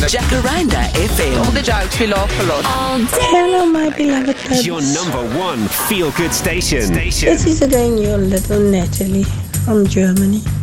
Jacaranda FM. All the jokes, we laugh a lot. Hello, my beloved cubs. Your number one feel-good station. This is again your little Natalie from Germany.